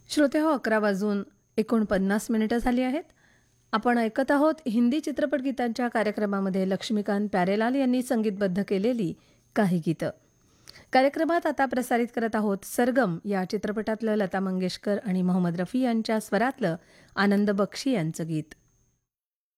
श्रोते हो, 11:49 झाली आहेत. आपण ऐकत आहोत हिंदी चित्रपट गीतांच्या कार्यक्रमामध्ये लक्ष्मीकांत प्यारेलाल यांनी संगीतबद्ध केलेली काही गीतं. कार्यक्रमात आता प्रसारित करत आहोत सरगम या चित्रपटातलं लता मंगेशकर आणि मोहम्मद रफी यांच्या स्वरातलं आनंद बक्षी यांचं गीत.